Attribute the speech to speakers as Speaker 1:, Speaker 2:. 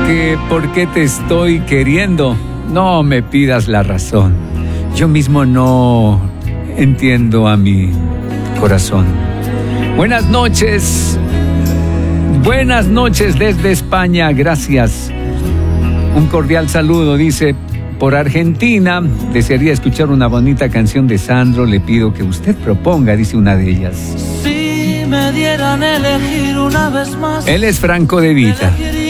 Speaker 1: que por qué te estoy queriendo, no me pidas la razón. Yo mismo no entiendo a mi corazón. Buenas noches desde España, gracias. Un cordial saludo, dice, por Argentina. Desearía escuchar una bonita canción de Sandro, le pido que usted proponga, dice una de ellas.
Speaker 2: Si me dieran elegir una vez más.
Speaker 1: Él es Franco De Vita.